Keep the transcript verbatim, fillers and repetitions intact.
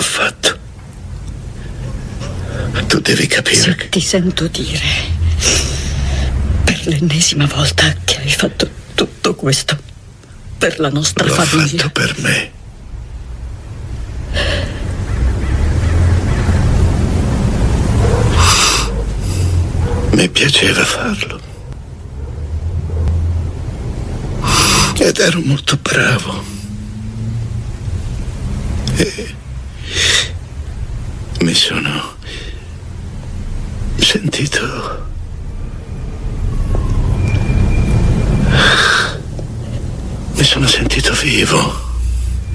ho fatto. Tu devi capire Se che... ti sento dire per l'ennesima volta che hai fatto tutto questo per la nostra L'ho famiglia. fatto per me. Mi piaceva farlo. Ed ero molto bravo. E mi sono sentito mi sono sentito vivo.